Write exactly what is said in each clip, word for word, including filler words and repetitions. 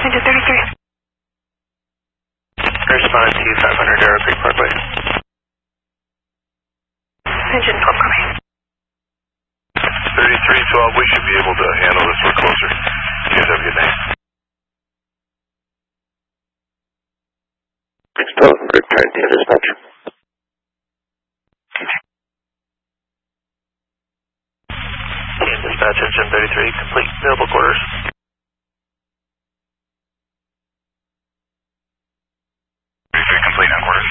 Engine thirty-three. Respond to five hundred Arrow Creek Parkway. Engine twelve, copy. thirty-three twelve, we should be able to handle this. We're closer. You guys have a good night. Stolen Group trying to dispatch. Team dispatch engine thirty-three, complete available quarters. thirty-three complete on quarters.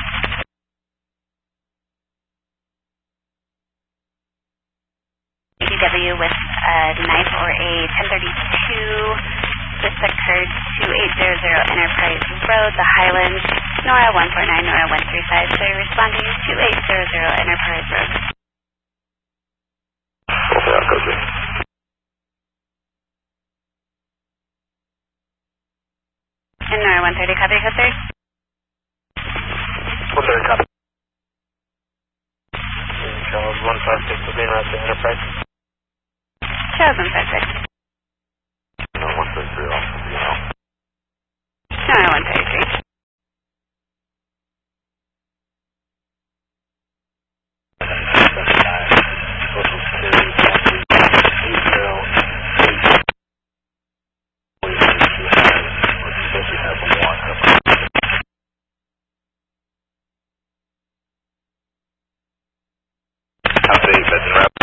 A D W with a knife or a ten thirty-two. This occurred two eight zero zero Enterprise Road, the Highlands, Nora one four nine, Nora one three five. So you're responding to two eight zero zero Enterprise Road. Over out, go through. And Nora one thirty, copy, code third. one thirty, copy. Charles one five six will be in route to Enterprise. Charles one five six. No, one thirty-three off. You know. Nora one thirty-three. House eight, that's in route.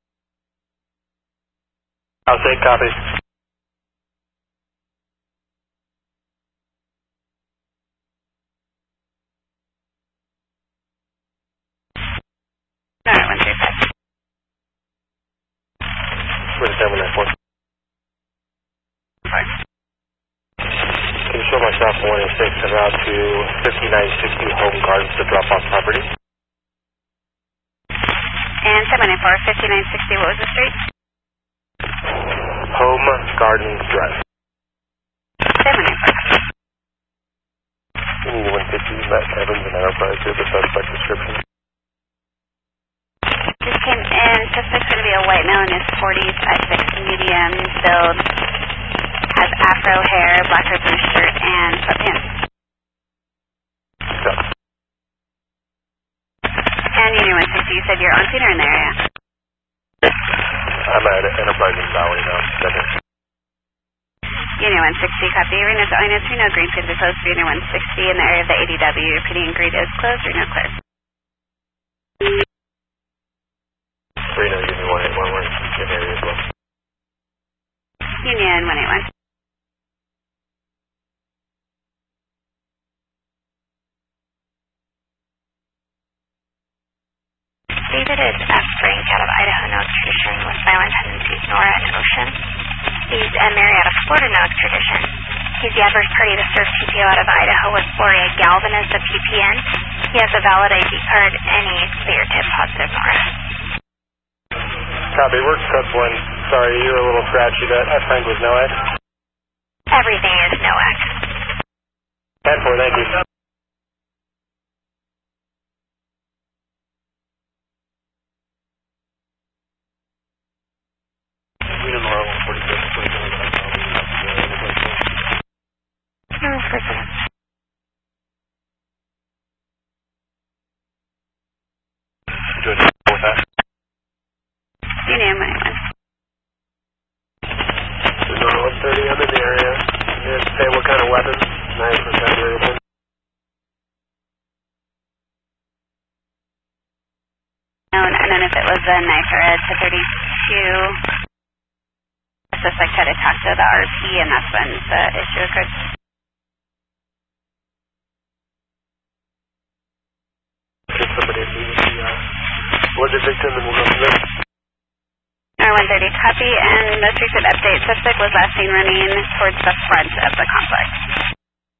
House eight, copy. Nora one three five. Where's the seven nine four? Right. Can you show myself one and six en route to fifty-nine sixty Home Gardens to drop off property? And seven nine four, fifty-nine sixty, what was the street? Home Gardens Drive. seven nine four. We need one fifty, Matt Evans and Enterprise here, the suspect description. Just came in, suspect's going to be a white male in his forties, five six, medium build, has afro hair, black or blue shirt, and sweatpants. So. And Union one sixty, you said you're on scene or in the area? I'm at Enterprise in Valley now. Second. Union one sixty, copy. Reno to Ina three, no green pins are closed for Union one sixty in the area of the A D W. Repeating, green is closed, Reno clear. Reno, Union one eight one, we're in area as well. Union one eight one. David is at Frank out of Idaho, no extradition, with violent tendencies, Nora and Ocean. He's Ed Mary out of Florida, no extradition. He's the adverse party to serve T P O out of Idaho with Gloria Galvin as the P P N. He has a valid I D card and he's clear tip positive, Nora. Copy, works code one. Sorry, you were a little scratchy. That I find was no X. Everything is no X. ten four, thank you. Union one eight one. There's one thirty, I'm in the area. And say what kind of weapon? nine percent variable. Known, and then if it was a knife or a ten thirty-two, the suspect had to talk to the R P, and that's when the issue occurred. Get somebody to meet the uh, alleged victim and we'll go from there. R one thirty, copy, and most recent update, suspect was last seen running towards the front of the complex.